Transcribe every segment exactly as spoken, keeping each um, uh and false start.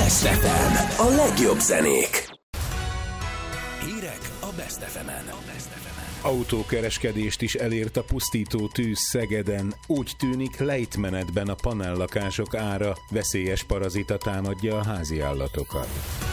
Best ef em, a legjobb zenék. Hírek a Best ef emen. Autókereskedést is elért a pusztító tűz Szegeden. Úgy tűnik, lejtmenetben a panellakások ára, veszélyes parazita támadja a háziállatokat.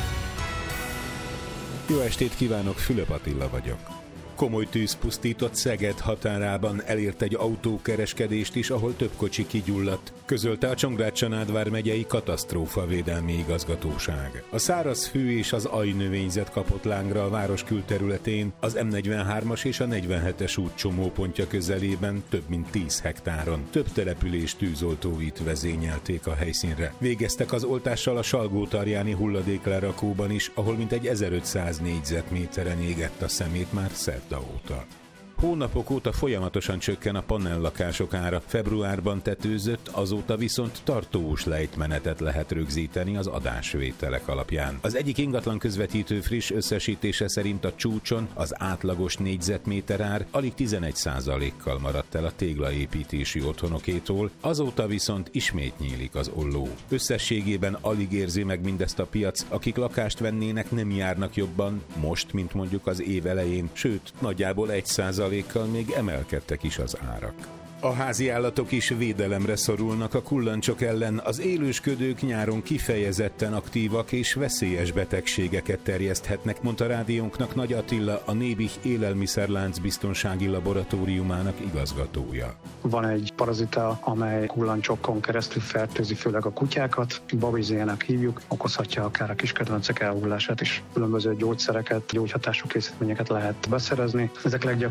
Jó estét kívánok, Fülöp Attila vagyok. Komoly tűz pusztított Szeged határában, elért egy autókereskedést is, ahol több kocsi kigyulladt, közölte a Csongrád-Csanád megyei katasztrófavédelmi igazgatóság. A szárazfű és az ajnövényzet kapott lángra a város külterületén, az em negyvenhármas és a negyvenhetes út csomópontja közelében több mint tíz hektáron. Több település tűzoltóit vezényelték a helyszínre. Végeztek az oltással a Salgótarjáni hulladéklerakóban is, ahol mintegy ezerötszáz négyzetméteren égett a szemét már szerda óta. Hónapok óta folyamatosan csökken a panellakások ára. Februárban tetőzött, azóta viszont tartós lejtmenetet lehet rögzíteni az adásvételek alapján. Az egyik ingatlan közvetítő friss összesítése szerint a csúcson az átlagos négyzetméter ár alig tizenegy százalékkal maradt el a téglaépítési otthonokétól, azóta viszont ismét nyílik az olló. Összességében alig érzi meg mindezt a piac, akik lakást vennének, nem járnak jobban most, mint mondjuk az év elején, sőt, nagyjából egy százalékkal még emelkedtek is az árak. A háziállatok is védelemre szorulnak a kullancsok ellen, az élősködők nyáron kifejezetten aktívak és veszélyes betegségeket terjeszthetnek, mondta rádiónknak Nagy Attila, a Nébih élelmiszerlánc biztonsági laboratóriumának igazgatója. Van egy parazita, amely kullancsokon keresztül fertőzi főleg a kutyákat, babizének hívjuk, okozhatja akár a kiskedvencek elhullását is. Különböző gyógyszereket, gyógyhatású készítményeket lehet beszerezni. Ezek